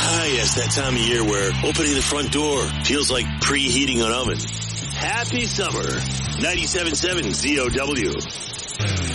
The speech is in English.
Yes, that time of year where opening the front door feels like preheating an oven. Happy summer. 97.7 ZOW.